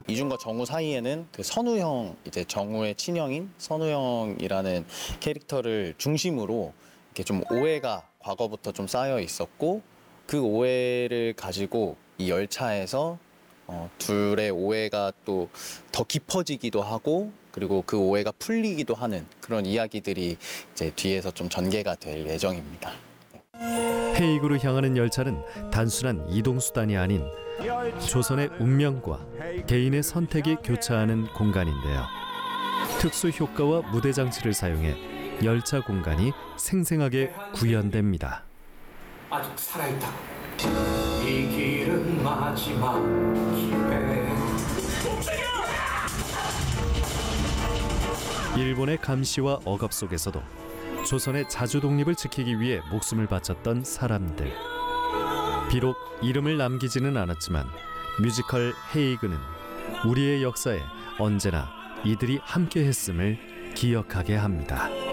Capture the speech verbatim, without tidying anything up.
이준과 정우 사이에는 그 선우형, 이제 정우의 친형인 선우형이라는 캐릭터를 중심으로 이렇게 좀 오해가 과거부터 좀 쌓여 있었고, 그 오해를 가지고 이 열차에서 어, 둘의 오해가 또 더 깊어지기도 하고, 그리고 그 오해가 풀리기도 하는 그런 이야기들이 이제 뒤에서 좀 전개가 될 예정입니다. 헤이그로 향하는 열차는 단순한 이동수단이 아닌 조선의 운명과 개인의 선택이 교차하는 공간인데요. 특수 효과와 무대 장치를 사용해 열차 공간이 생생하게 구현됩니다. 아직 살아있다. 이 길은 마지막 기회. 일본의 감시와 억압 속에서도 조선의 자주 독립을 지키기 위해 목숨을 바쳤던 사람들. 비록 이름을 남기지는 않았지만 뮤지컬 헤이그는 우리의 역사에 언제나 이들이 함께했음을 기억하게 합니다.